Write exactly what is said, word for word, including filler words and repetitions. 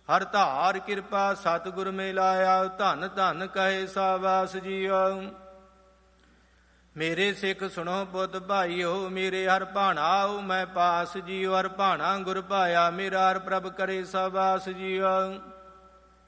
ਹਰ ਧਾਰ ਕਿਰਪਾ ਸਤਿਗੁਰ ਮਿਲਾਇਆ, ਧੰਨ ਧੰਨ ਕਹੇ ਸਾਵਾਸ ਜੀਉ। ਮੇਰੇ ਸਿੱਖ ਸੁਣੋ ਪੁੱਤ ਭਾਈਓ, ਮੇਰੇ ਹਰ ਭਾਣਾ ਆਉ ਮੈਂ ਪਾਸ ਜੀਉ। ਹਰ ਭਾਣਾ ਗੁਰ ਪਾਇਆ, ਮੇਰਾ ਹਰ ਪ੍ਰਭ ਕਰੇ ਸਾਵਾਸ ਜੀਉ।